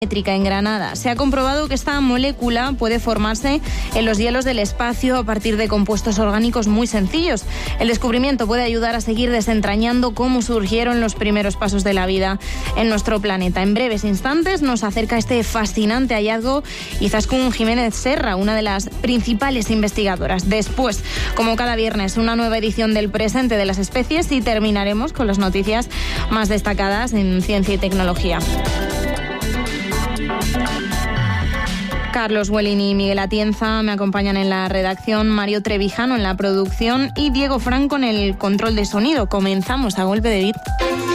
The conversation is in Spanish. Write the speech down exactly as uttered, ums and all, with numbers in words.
en Granada. Se ha comprobado que esta molécula puede formarse en los hielos del espacio a partir de compuestos orgánicos muy sencillos. El descubrimiento puede ayudar a seguir desentrañando cómo surgieron los primeros pasos de la vida en nuestro planeta. En breves instantes nos acerca este fascinante hallazgo Izaskun Jiménez Serra, una de las principales investigadoras. Después, como cada viernes, una nueva edición del Presente de las Especies y terminaremos con las noticias más destacadas en ciencia y tecnología. Carlos Huelin y Miguel Atienza me acompañan en la redacción, Mario Trevijano en la producción y Diego Franco en el control de sonido. Comenzamos a golpe de beat.